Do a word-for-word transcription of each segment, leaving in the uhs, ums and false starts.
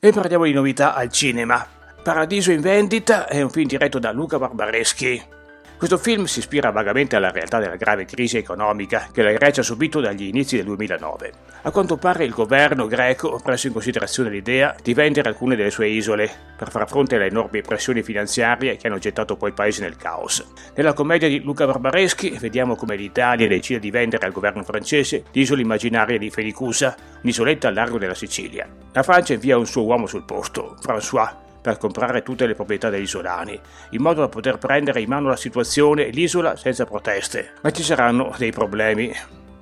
E parliamo di novità al cinema. Paradiso in vendita è un film diretto da Luca Barbareschi. Questo film si ispira vagamente alla realtà della grave crisi economica che la Grecia ha subito dagli inizi del duemilanove. A quanto pare il governo greco ha preso in considerazione l'idea di vendere alcune delle sue isole per far fronte alle enormi pressioni finanziarie che hanno gettato poi il paese nel caos. Nella commedia di Luca Barbareschi vediamo come l'Italia decide di vendere al governo francese l'isola immaginaria di Felicusa, un'isoletta al largo della Sicilia. La Francia invia un suo uomo sul posto, François, per comprare tutte le proprietà degli isolani, in modo da poter prendere in mano la situazione e l'isola senza proteste. Ma ci saranno dei problemi.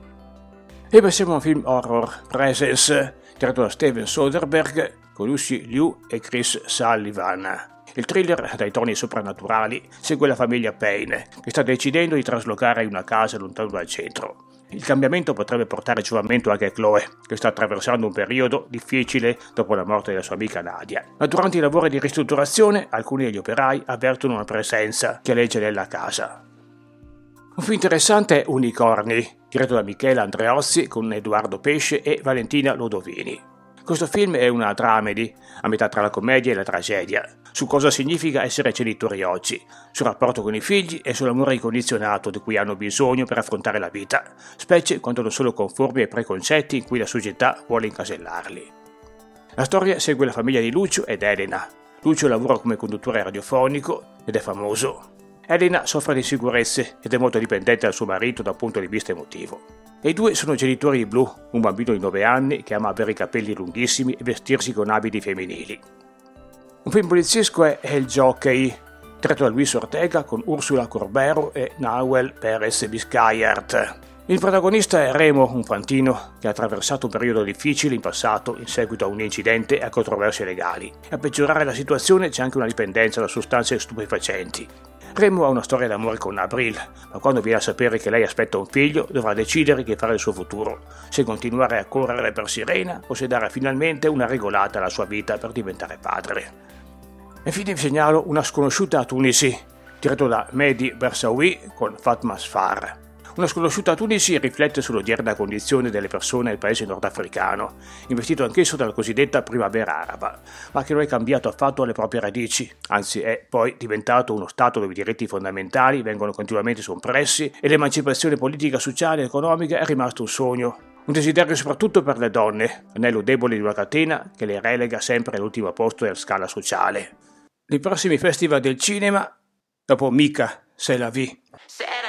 E passiamo a un film horror, Presence, diretto da Steven Soderbergh, con Lucy Liu e Chris Sullivan. Il thriller dai toni soprannaturali segue la famiglia Payne, che sta decidendo di traslocare in una casa lontano dal centro. Il cambiamento potrebbe portare giovamento anche a Chloe, che sta attraversando un periodo difficile dopo la morte della sua amica Nadia. Ma durante i lavori di ristrutturazione, alcuni degli operai avvertono una presenza che aleggia nella casa. Un film interessante è Unicorni, diretto da Michela Andreozzi con Edoardo Pesce e Valentina Lodovini. Questo film è una dramedy, a metà tra la commedia e la tragedia, su cosa significa essere genitori oggi, sul rapporto con i figli e sull'amore incondizionato di cui hanno bisogno per affrontare la vita, specie quando non sono conformi ai preconcetti in cui la società vuole incasellarli. La storia segue la famiglia di Lucio ed Elena. Lucio lavora come conduttore radiofonico ed è famoso. Elena soffre di insicurezze ed è molto dipendente dal suo marito dal punto di vista emotivo. E i due sono genitori di Blue, un bambino di nove anni che ama avere i capelli lunghissimi e vestirsi con abiti femminili. Un film poliziesco è El Jockey, diretto da Luis Ortega con Ursula Corbero e Nahuel Perez Biscayart. Il protagonista è Remo, un fantino che ha attraversato un periodo difficile in passato in seguito a un incidente e a controversie legali. A peggiorare la situazione c'è anche una dipendenza da sostanze stupefacenti. Remo ha una storia d'amore con Abril, ma quando viene a sapere che lei aspetta un figlio dovrà decidere che fare il suo futuro, se continuare a correre per Sirena o se dare finalmente una regolata alla sua vita per diventare padre. E infine vi segnalo Una sconosciuta a Tunisi, diretto da Mehdi Bersaoui con Fatma Sfar. Una sconosciuta a Tunisi riflette sull'odierna condizione delle persone del paese nordafricano, investito anch'esso dalla cosiddetta primavera araba, ma che non è cambiato affatto alle proprie radici, anzi è poi diventato uno stato dove i diritti fondamentali vengono continuamente soppressi e l'emancipazione politica, sociale e economica è rimasto un sogno. Un desiderio soprattutto per le donne, anello debole di una catena che le relega sempre all'ultimo posto della scala sociale. Nei prossimi festival del cinema, dopo Mika, C'est la vie.